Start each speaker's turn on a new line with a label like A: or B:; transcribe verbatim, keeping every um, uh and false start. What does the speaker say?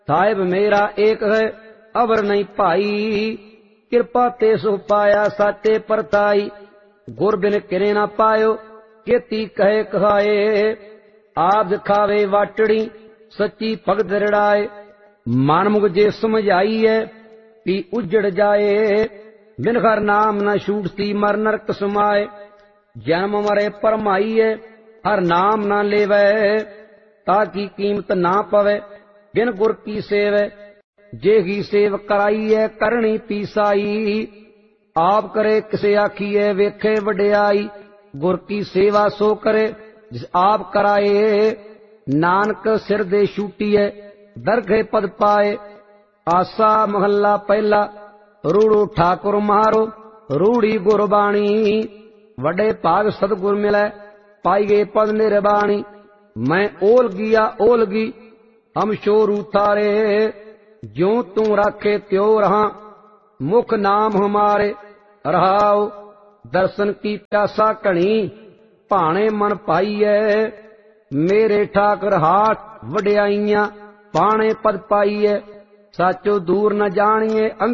A: साहिब मेरा एक है अवर नहीं पाई, कृपा ते सो पाया साचे परताई। गुर बिन किरे ना पायो केती कहे कहाए, आप दिखावे वाटड़ी सच्ची भगत रड़ाए। मन मुख जे समझाई है पी उजड़ जाए, बिन हर नाम न छूटती मर नरक समाए। जन्म मरे परमाई है हर नाम न लेवै, ताकि कीमत ना पवे बिन गुर की सेवै। जे ही सेव कराई है करनी पीसाई, आप करे किसे आखिए वेखे वड्याई। गुर की सेवा सो करे जिस आप कराए, नानक सिर दे छूटीए दरगे पद पाए। आसा महला पहला रूड़ो ठाकुर मारो, रूड़ी गुरबाणी। वडे भाग सतगुर मिलै पाई गए पद निर्बाणी। मैं ओल गिया ओलगी हम शोरू तारे, ज्यों तू राखे त्यों रहा मुख नाम हमारे। रहाओ दर्शन की प्यासा घनी भाने मन पाईए, मेरे ठाकर हाथ वड्याइयां पाने पद पाईए। साचो दूर न जानिए